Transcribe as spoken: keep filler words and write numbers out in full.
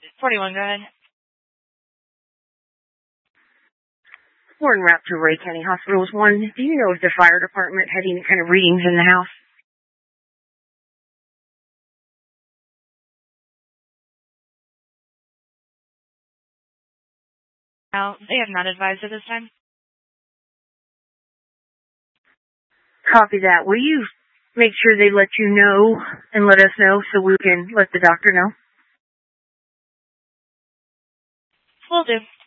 forty-one, go ahead. Warren Raptor, Ray County Hospitals. One, do you know if the fire department had any kind of readings in the house? No, they have not advised at this time. Copy that. Will you make sure they let you know and let us know so we can let the doctor know? Will do.